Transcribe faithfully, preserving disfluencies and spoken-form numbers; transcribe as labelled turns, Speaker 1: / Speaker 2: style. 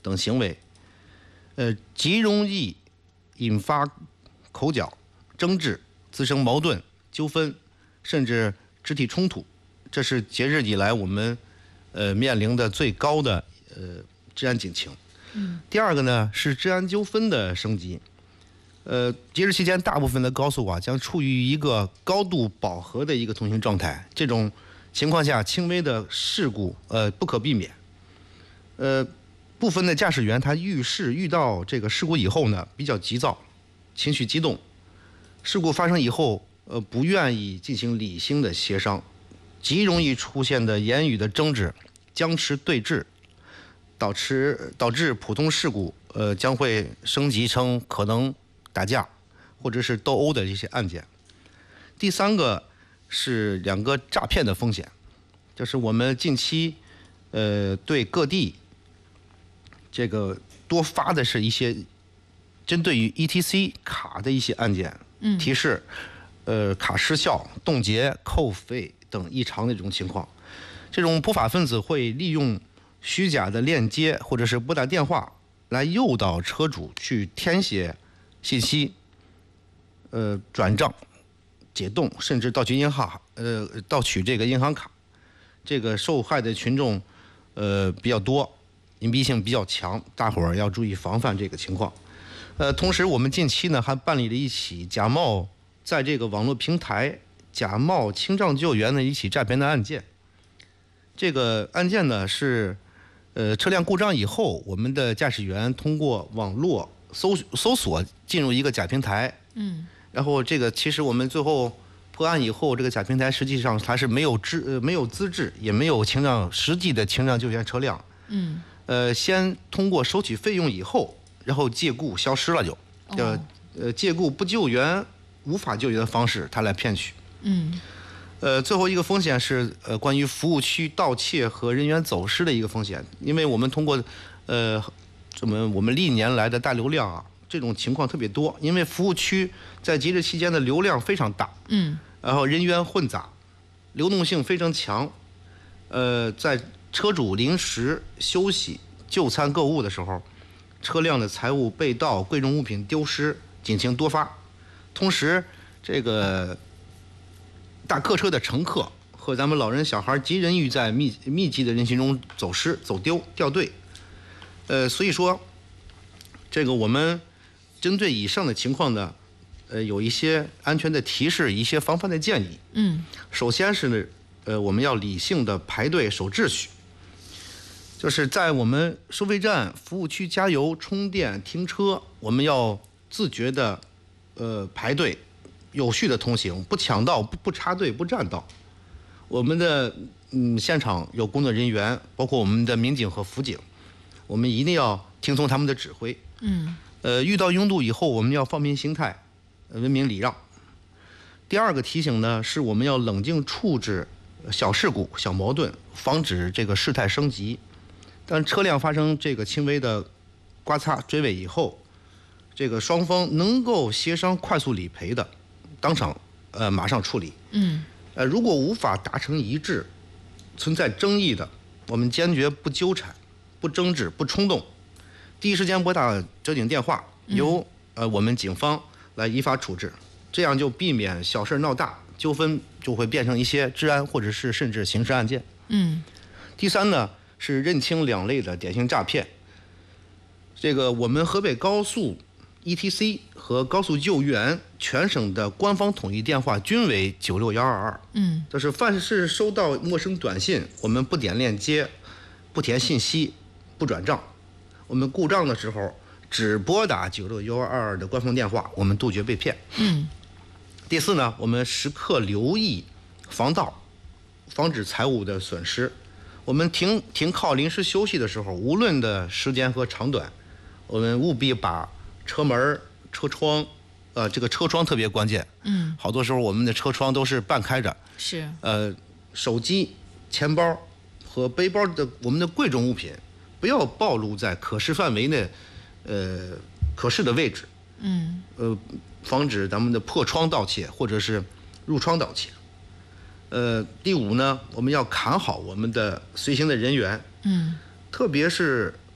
Speaker 1: 等行为，呃，极容易引发口角、争执，滋生矛盾、纠纷，甚至肢体冲突。这是节日以来我们呃面临的最高的呃治安警情。
Speaker 2: 嗯。
Speaker 1: 第二个呢是治安纠纷的升级。呃，节日期间，大部分的高速啊将处于一个高度饱和的一个通行状态。这种情况下，轻微的事故呃不可避免。呃，部分的驾驶员他遇事遇到这个事故以后呢，比较急躁，情绪激动。事故发生以后，呃，不愿意进行理性的协商，极容易出现的言语的争执、僵持对峙，导致导致普通事故呃将会升级成可能打架或者是斗殴的一些案件。第三个是两个诈骗的风险，就是我们近期呃对各地这个多发的是一些针对于 E T C 卡的一些案件，
Speaker 2: 嗯，
Speaker 1: 提示呃卡失效、冻结、扣费等异常的这种情况。这种不法分子会利用虚假的链接或者是拨打电话来诱导车主去填写信息，呃，转账、解冻，甚至盗取银行，呃，盗取这个银行卡。这个受害的群众，呃，比较多，隐蔽性比较强，大伙儿要注意防范这个情况。呃，同时我们近期呢还办理了一起假冒在这个网络平台假冒清障救援的一起诈骗的案件。这个案件呢是，呃，车辆故障以后，我们的驾驶员通过网络搜搜索进入一个假平台，
Speaker 2: 嗯，
Speaker 1: 然后这个其实我们最后破案以后，这个假平台实际上它是没有资呃没有资质，也没有清障实际的清障救援车辆，
Speaker 2: 嗯，
Speaker 1: 呃，先通过收取费用以后，然后借故消失了就，呃呃借故不救援、无法救援的方式，他来骗取，
Speaker 2: 嗯。
Speaker 1: 呃，最后一个风险是呃关于服务区盗窃和人员走失的一个风险，因为我们通过呃这么我们历年来的大流量啊，这种情况特别多，因为服务区在节日期间的流量非常大，
Speaker 2: 嗯，
Speaker 1: 然后人员混杂，流动性非常强，呃，在车主临时休息、就餐、购物的时候，车辆的财物被盗、贵重物品丢失，警情多发。同时，这个大客车的乘客和咱们老人小孩极人于在密密集的人群中走失、走丢、掉队。呃，所以说，这个我们针对以上的情况呢，呃，有一些安全的提示，一些防范的建议。
Speaker 2: 嗯，
Speaker 1: 首先是呢，呃，我们要理性的排队守秩序，就是在我们收费站、服务区加油、充电、停车，我们要自觉的呃排队。有序的通行，不抢道，不不插队，不占道。我们的嗯现场有工作人员，包括我们的民警和辅警，我们一定要听从他们的指挥。
Speaker 2: 嗯。
Speaker 1: 呃，遇到拥堵以后，我们要放平心态，文明礼让。第二个提醒呢，是我们要冷静处置小事故、小矛盾，防止这个事态升级。当车辆发生这个轻微的刮擦、追尾以后，这个双方能够协商快速理赔的，当场呃马上处理。
Speaker 2: 嗯，
Speaker 1: 呃，如果无法达成一致，存在争议的，我们坚决不纠缠、不争执、不冲动，第一时间拨打交警电话，由呃我们警方来依法处置，这样就避免小事闹大，纠纷就会变成一些治安或者是甚至刑事案件。
Speaker 2: 嗯，
Speaker 1: 第三呢是认清两类的典型诈骗。这个我们河北高速E T C 和高速救援全省的官方统一电话均为九六一二二。
Speaker 2: 嗯，
Speaker 1: 就是凡是收到陌生短信，我们不点链接，不填信息，不转账。我们故障的时候只拨打九六一二二的官方电话，我们杜绝被骗。
Speaker 2: 嗯。
Speaker 1: 第四呢，我们时刻留意防盗，防止财物的损失。我们停停靠临时休息的时候，无论的时间和长短，我们务必把车门、车窗，呃，这个车窗特别关键。
Speaker 2: 嗯，
Speaker 1: 好多时候我们的车窗都是半开着。
Speaker 2: 是。
Speaker 1: 呃，手机、钱包和背包的我们的贵重物品，不要暴露在可视范围内，呃，可视的位置。
Speaker 2: 嗯。
Speaker 1: 呃，防止咱们的破窗盗窃或者是入窗盗窃。呃，第五呢，我们要看好我们的随行的人员。
Speaker 2: 嗯。
Speaker 1: 特别是